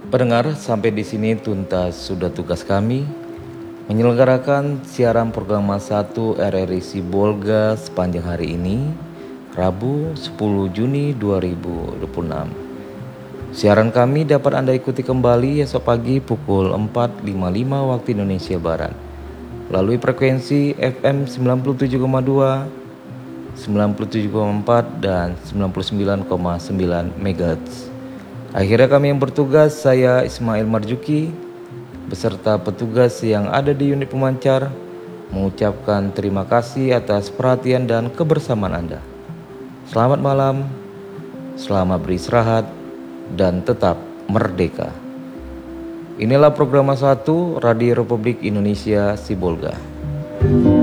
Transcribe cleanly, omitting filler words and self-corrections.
Pendengar, sampai di sini tuntas sudah tugas kami menyelenggarakan siaran program 1 RRI Sibolga sepanjang hari ini, Rabu 10 Juni 2026. Siaran kami dapat Anda ikuti kembali esok pagi pukul 4.55 waktu Indonesia Barat melalui frekuensi FM 97,2, 97,4 dan 99,9 MHz. Akhirnya kami yang bertugas, saya Ismail Marjuki beserta petugas yang ada di unit pemancar mengucapkan terima kasih atas perhatian dan kebersamaan Anda. Selamat malam, selamat beristirahat, dan tetap merdeka. Inilah program 1 Radio Republik Indonesia Sibolga.